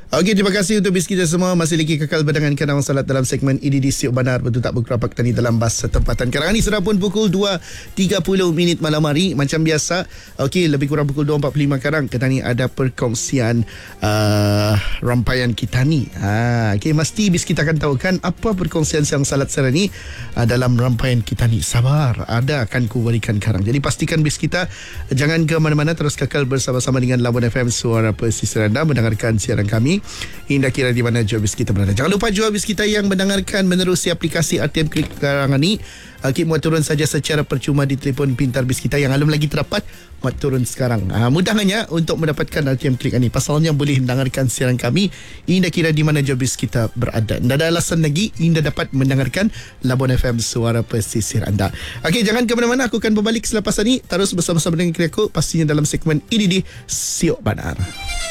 Okey, terima kasih untuk bis kita semua. Masih lagi kekal berdengarkan Awang Salat dalam segmen ini di Siok Banar. Betul tak berkerapak tani dalam bas tempatan. Sekarang ni sudah pun pukul 2.30 malam hari. Macam biasa, okey, lebih kurang pukul 2.45 sekarang kita ni ada perkongsian rampaian kita ni. Okey, mesti bis kita akan tahu kan apa perkongsian Siang Salat sekarang ni dalam rampaian kita ni. Sabar, ada akan ku berikan sekarang. Jadi pastikan bis kita jangan ke mana-mana, terus kekal bersama-sama dengan Labuan FM Suara Pesisir anda mendengarkan siaran kami. Indah kira di mana jual bis kita berada. Jangan lupa jual bis kita yang mendengarkan menerusi aplikasi RTM Klik sekarang ni. Muat turun saja secara percuma di telefon pintar bis kita yang belum lagi terdapat. Muat turun sekarang. Mudahnya untuk mendapatkan RTM Klik ni. Pasalnya boleh mendengarkan siaran kami. Indah kira di mana jual bis kita berada. Tidak ada alasan lagi Indah dapat mendengarkan Labuan FM Suara Pesisir anda. Okey, jangan ke mana-mana. Aku akan berbalik selepas ini. Terus bersama-sama dengan aku pastinya dalam segmen ini di Siok Banar.